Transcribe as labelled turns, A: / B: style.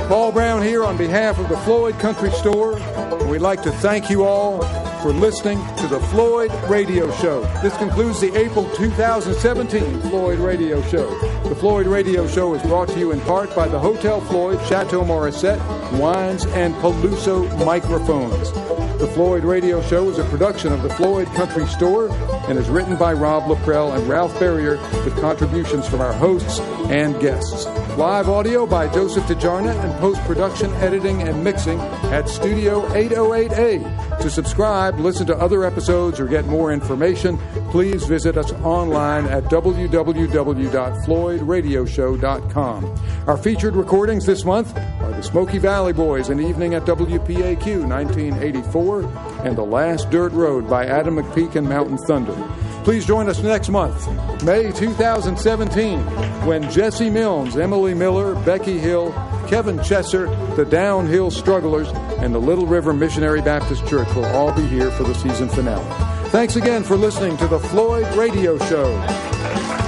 A: Paul Brown here on behalf of the Floyd Country Store. We'd like to thank you all for listening to the Floyd Radio Show. This concludes the April 2017 Floyd Radio Show. The Floyd Radio Show is brought to you in part by the Hotel Floyd, Chateau Morissette, Wines, and Peluso Microphones. The Floyd Radio Show is a production of the Floyd Country Store and is written by Rob Laprelle and Ralph Ferrier with contributions from our hosts and guests. Live audio by Joseph DeJarna and post-production, editing, and mixing at Studio 808A. To subscribe, listen to other episodes, or get more information, please visit us online at www.floydradioshow.com. Our featured recordings this month are the Smoky Valley Boys, An Evening at WPAQ, 1984, and The Last Dirt Road by Adam McPeak and Mountain Thunder. Please join us next month, May 2017, when Jesse Milnes, Emily Miller, Becky Hill, Kevin Chesser, the Downhill Strugglers, and the Little River Missionary Baptist Church will all be here for the season finale. Thanks again for listening to the Floyd Radio Show.